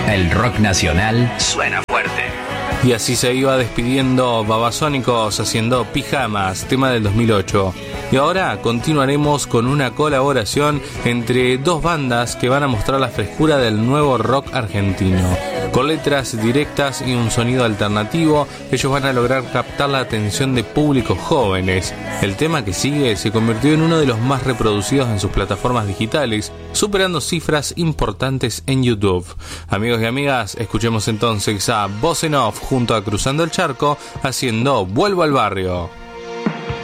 El rock nacional suena fuerte. Y así se iba despidiendo Babasónicos haciendo Pijamas, tema del 2008. Y ahora continuaremos con una colaboración entre dos bandas que van a mostrar la frescura del nuevo rock argentino. Con letras directas y un sonido alternativo, ellos van a lograr captar la atención de públicos jóvenes. El tema que sigue se convirtió en uno de los más reproducidos en sus plataformas digitales, superando cifras importantes en YouTube. Amigos y amigas, escuchemos entonces a Voz en Off junto a Cruzando el Charco haciendo Vuelvo al Barrio.